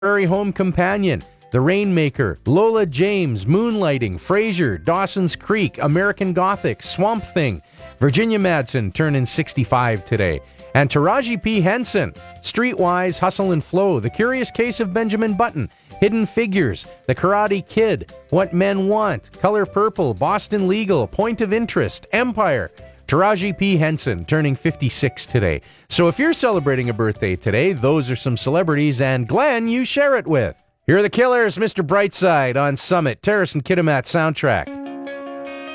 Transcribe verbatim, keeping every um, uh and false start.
Prairie Home Companion, The Rainmaker, Lola James, Moonlighting, Frasier, Dawson's Creek, American Gothic, Swamp Thing, Virginia Madsen turning sixty-five today. And Taraji P. Henson, Streetwise, Hustle and Flow, The Curious Case of Benjamin Button, Hidden Figures, The Karate Kid, What Men Want, Color Purple, Boston Legal, Point of Interest, Empire. Taraji P. Henson turning fifty-six today. So if you're celebrating a birthday today, those are some celebrities, and Glenn, you share it with. Here are the Killers, Mister Brightside on Summit, Terrace and Kitimat soundtrack.